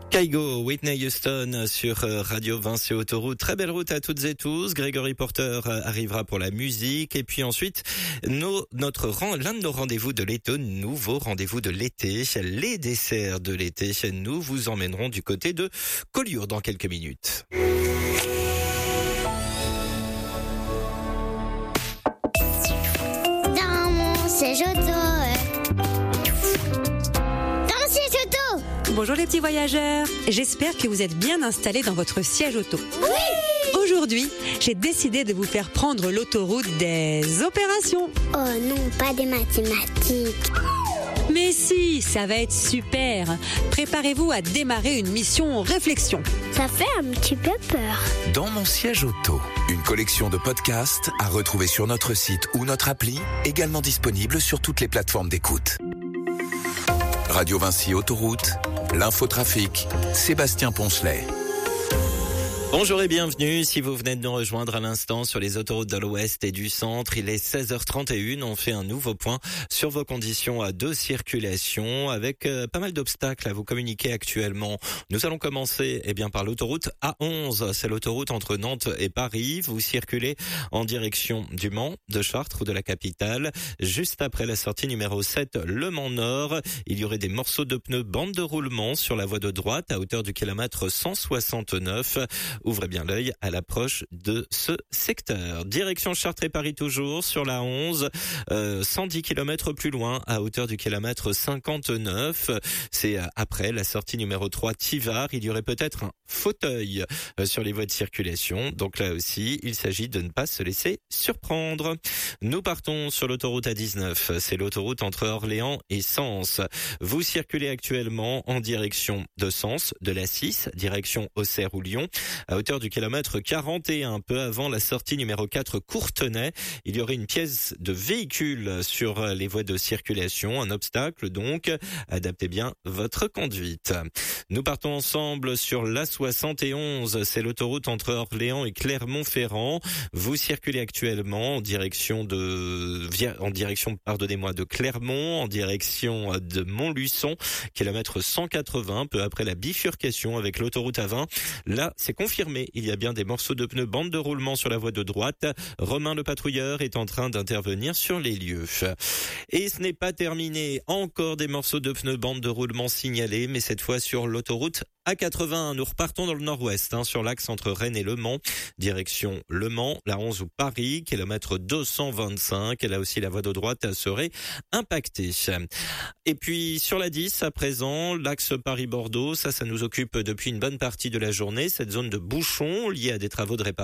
Kygo, Whitney Houston sur Radio Vinci Autoroute. Très belle route à toutes et tous. Grégory Porter arrivera pour la musique. Et puis ensuite, l'un de nos rendez-vous de l'été, nouveau rendez-vous de l'été, les desserts de l'été. Nous vous emmènerons du côté de Collioure dans quelques minutes. Dans mon siège auto. Bonjour les petits voyageurs, j'espère que vous êtes bien installés dans votre siège auto. Oui! Aujourd'hui, j'ai décidé de vous faire prendre l'autoroute des opérations. Oh non, pas des mathématiques. Mais si, ça va être super. Préparez-vous à démarrer une mission réflexion. Ça fait un petit peu peur. Dans mon siège auto, une collection de podcasts à retrouver sur notre site ou notre appli, également disponible sur toutes les plateformes d'écoute. Radio Vinci Autoroute, l'infotrafic, Sébastien Poncelet. Bonjour et bienvenue. Si vous venez de nous rejoindre à l'instant sur les autoroutes de l'Ouest et du Centre, il est 16h31. On fait un nouveau point sur vos conditions de circulation avec pas mal d'obstacles à vous communiquer actuellement. Nous allons commencer par l'autoroute A11. C'est l'autoroute entre Nantes et Paris. Vous circulez en direction du Mans, de Chartres ou de la capitale. Juste après la sortie numéro 7, Le Mans Nord, il y aurait des morceaux de pneus bande de roulement sur la voie de droite à hauteur du kilomètre 169. Ouvrez bien l'œil à l'approche de ce secteur. Direction Chartres et Paris toujours sur la 11, 110 km plus loin à hauteur du kilomètre 59. C'est après la sortie numéro 3 Tivard. Il y aurait peut-être un fauteuil sur les voies de circulation. Donc là aussi, il s'agit de ne pas se laisser surprendre. Nous partons sur l'autoroute A19. C'est l'autoroute entre Orléans et Sens. Vous circulez actuellement en direction de Sens, de la 6, direction Auxerre ou Lyon. À hauteur du kilomètre 41, peu avant la sortie numéro 4 Courtenay, il y aurait une pièce de véhicule sur les voies de circulation, un obstacle donc. Adaptez bien votre conduite. Nous partons ensemble sur l'A71, c'est l'autoroute entre Orléans et Clermont-Ferrand. Vous circulez actuellement en direction de Clermont, en direction de Montluçon, kilomètre 180, peu après la bifurcation avec l'autoroute A20. Là, c'est confirmé, il y a bien des morceaux de pneus bande de roulement sur la voie de droite. Romain le patrouilleur est en train d'intervenir sur les lieux. Et ce n'est pas terminé, encore des morceaux de pneus bande de roulement signalés, mais cette fois sur l'autoroute A80. Nous repartons dans le nord-ouest, sur l'axe entre Rennes et Le Mans, direction Le Mans, la 11 ou Paris, kilomètre 225. Et là aussi, la voie de droite serait impactée. Et puis sur la 10, à présent, l'axe Paris-Bordeaux, ça nous occupe depuis une bonne partie de la journée. Cette zone de bouchons liée à des travaux de réparation